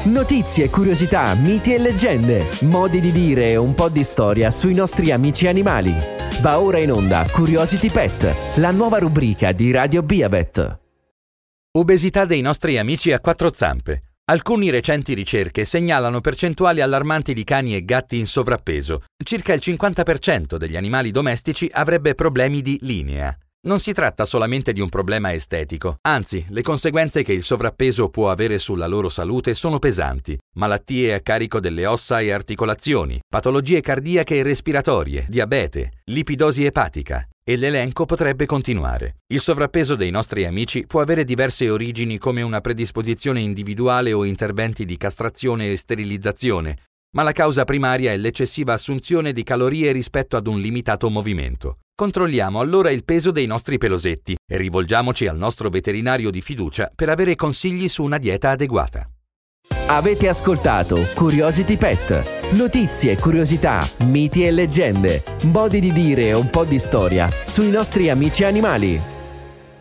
Notizie, curiosità, miti e leggende, modi di dire e un po' di storia sui nostri amici animali. Va ora in onda Curiosity Pet, la nuova rubrica di Radio Beavet. Obesità dei nostri amici a quattro zampe. Alcune recenti ricerche segnalano percentuali allarmanti di cani e gatti in sovrappeso. Circa il 50% degli animali domestici avrebbe problemi di linea. Non si tratta solamente di un problema estetico, anzi, le conseguenze che il sovrappeso può avere sulla loro salute sono pesanti. Malattie a carico delle ossa e articolazioni, patologie cardiache e respiratorie, diabete, lipidosi epatica. E l'elenco potrebbe continuare. Il sovrappeso dei nostri amici può avere diverse origini come una predisposizione individuale o interventi di castrazione e sterilizzazione, ma la causa primaria è l'eccessiva assunzione di calorie rispetto ad un limitato movimento. Controlliamo allora il peso dei nostri pelosetti e rivolgiamoci al nostro veterinario di fiducia per avere consigli su una dieta adeguata. Avete ascoltato Curiosity Pet. Notizie, curiosità, miti e leggende, modi di dire e un po' di storia sui nostri amici animali.